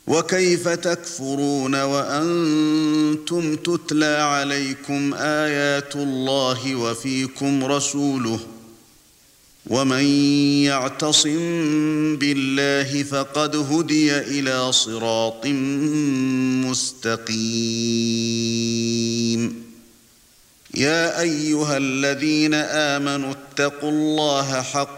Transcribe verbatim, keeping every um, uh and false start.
وكيف تكفرون وأنتم تتلى عليكم آيات الله وفيكم رسوله ومن يعتصم بالله فقد هدي إلى صراط مستقيم يا أيها الذين آمنوا اتقوا الله حق